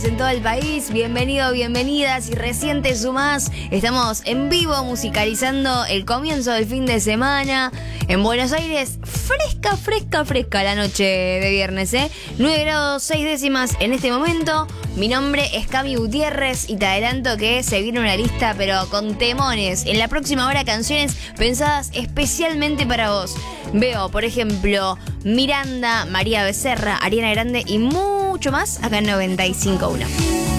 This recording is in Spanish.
En todo el país, bienvenido, bienvenidas. Si recién te sumás, estamos en vivo musicalizando el comienzo del fin de semana. En Buenos Aires, fresca la noche de viernes, 9 grados 6 décimas en este momento. Mi nombre es Cami Gutiérrez y te adelanto que se viene una lista pero con temones. En la próxima hora canciones pensadas especialmente para vos. Veo, por ejemplo, Miranda, María Becerra, Ariana Grande y mucho más acá en 95.1.